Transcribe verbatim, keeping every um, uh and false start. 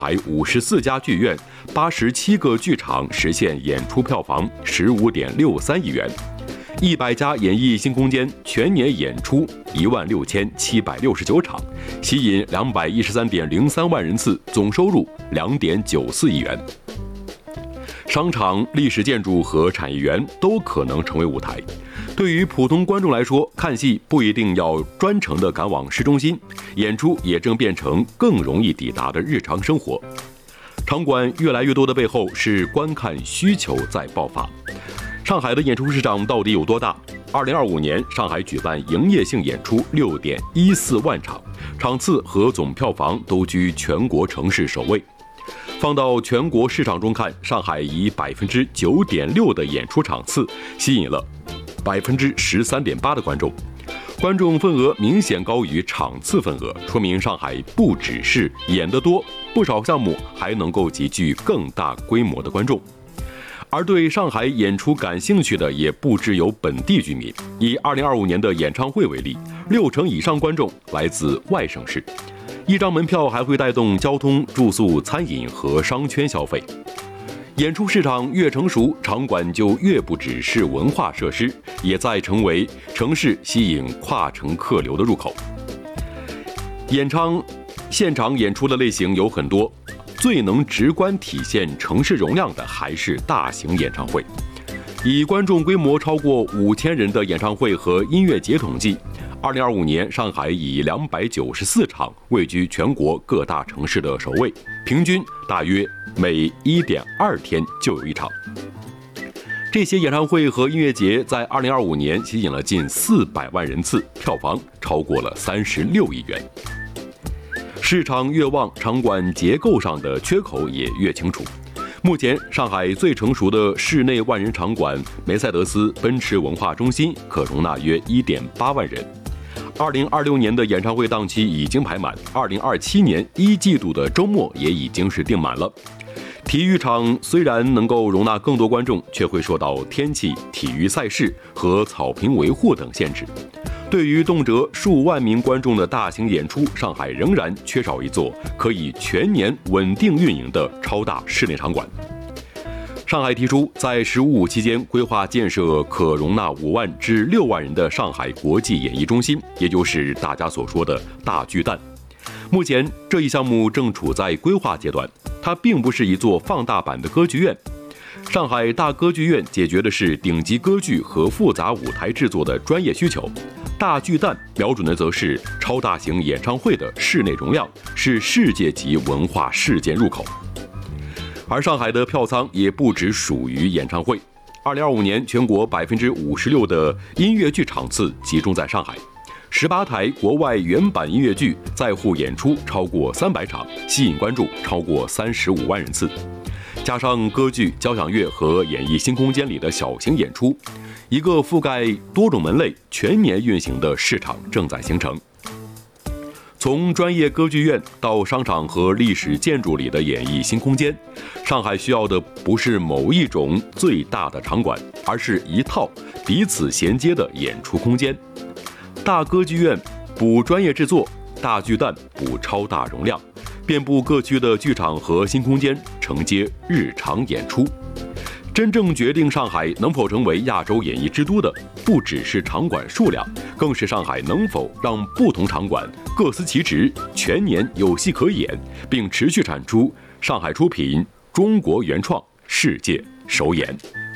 海五十四家剧院、八十七个剧场实现演出票房十五点六三亿元，一百家演艺新空间全年演出一万六千七百六十九场，吸引两百一十三点零三万人次，总收入两点九四亿元。商场、历史建筑和产业园都可能成为舞台。对于普通观众来说，看戏不一定要专程的赶往市中心，演出也正变成更容易抵达的日常生活。场馆越来越多的背后是观看需求在爆发。上海的演出市场到底有多大？二零二五年，上海举办营业性演出六点一四万场，场次和总票房都居全国城市首位。放到全国市场中看，上海以百分之九点六的演出场次吸引了百分之十三点八的观众，观众份额明显高于场次份额，说明上海不只是演得多，不少项目还能够集聚更大规模的观众。而对上海演出感兴趣的也不只有本地居民。以二零二五年的演唱会为例，六成以上观众来自外省市。一张门票还会带动交通、住宿、餐饮和商圈消费。演出市场越成熟，场馆就越不只是文化设施，也在成为城市吸引跨城客流的入口。演唱现场演出的类型有很多，最能直观体现城市容量的还是大型演唱会。以观众规模超过五千人的演唱会和音乐节统计，二零二五年上海以两百九十四场位居全国各大城市的首位，平均大约每 一点二天就有一场。这些演唱会和音乐节在二零二五年吸引了近四百万人次，票房超过了三十六亿元。市场越旺，场馆结构上的缺口也越清楚。目前，上海最成熟的室内万人场馆梅赛德斯奔驰文化中心可容纳约 一点八万人。二零二六年的演唱会档期已经排满，二零二七年一季度的周末也已经是订满了。体育场虽然能够容纳更多观众，却会受到天气、体育赛事和草坪维护等限制。对于动辄数万名观众的大型演出，上海仍然缺少一座可以全年稳定运营的超大室内场馆。上海提出在“十五五”期间规划建设可容纳五万至六万人的上海国际演艺中心，也就是大家所说的大巨蛋。目前这一项目正处在规划阶段，它并不是一座放大版的歌剧院。上海大歌剧院解决的是顶级歌剧和复杂舞台制作的专业需求，大巨蛋瞄准的则是超大型演唱会的室内容量，是世界级文化事件入口。而上海的票仓也不只属于演唱会。二零二五年，全国百分之五十六的音乐剧场次集中在上海，十八台国外原版音乐剧在沪演出超过三百场，吸引观众超过三十五万人次。加上歌剧、交响乐和演艺新空间里的小型演出，一个覆盖多种门类、全年运行的市场正在形成。从专业歌剧院到商场和历史建筑里的演艺新空间，上海需要的不是某一种最大的场馆，而是一套彼此衔接的演出空间。大歌剧院补专业制作，大巨蛋补超大容量，遍布各区的剧场和新空间承接日常演出。真正决定上海能否成为亚洲演艺之都的，不只是场馆数量，更是上海能否让不同场馆各司其职，全年有戏可演，并持续产出上海出品、中国原创、世界首演。